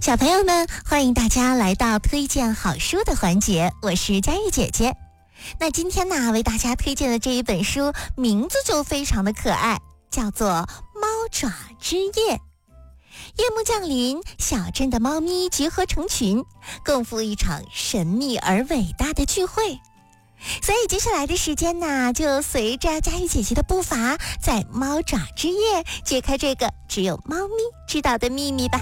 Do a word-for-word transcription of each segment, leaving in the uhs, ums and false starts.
小朋友们，欢迎大家来到推荐好书的环节，我是佳玉姐姐。那今天呢，为大家推荐的这一本书名字就非常的可爱，叫做《猫爪之夜》。夜幕降临，小镇的猫咪集合成群，共赴一场神秘而伟大的聚会。所以接下来的时间呢，就随着佳玉姐姐的步伐，在《猫爪之夜》揭开这个只有猫咪知道的秘密吧。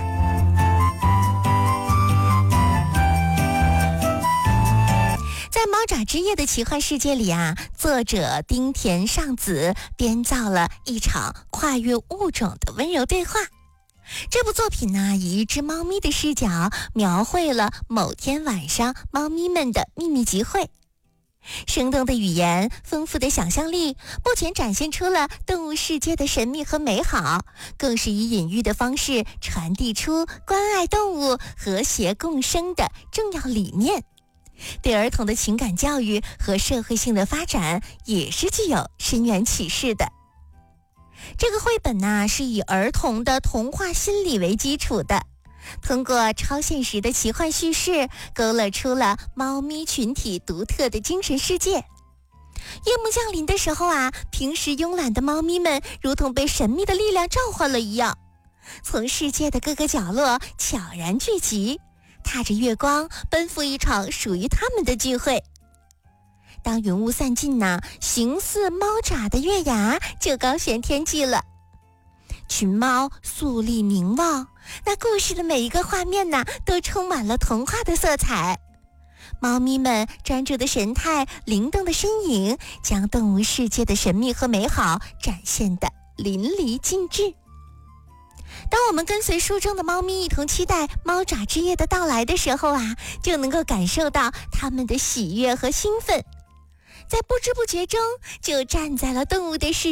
在《猫爪之夜》的奇幻世界里啊，作者丁田尚子编造了一场跨越物种的温柔对话。这部作品呢，以一只猫咪的视角描绘了某天晚上猫咪们的秘密集会。生动的语言，丰富的想象力，不仅展现出了动物世界的神秘和美好，更是以隐喻的方式传递出关爱动物、和谐共生的重要理念。对儿童的情感教育和社会性的发展也是具有深远启示的。这个绘本呢，是以儿童的童话心理为基础的，通过超现实的奇幻叙事，勾勒出了猫咪群体独特的精神世界。夜幕降临的时候啊，平时慵懒的猫咪们如同被神秘的力量召唤了一样，从世界的各个角落悄然聚集，踏着月光奔赴一场属于他们的聚会。当云雾散尽呢，形似猫爪的月牙就高悬天际了。群猫肃立凝望，那故事的每一个画面呢，都充满了童话的色彩。猫咪们专注的神态，灵动的身影，将动物世界的神秘和美好展现得淋漓尽致。当我们跟随书中的猫咪一同期待猫爪之夜的到来的时候啊，就能够感受到它们的喜悦和兴奋，在不知不觉中就站在了动物的世界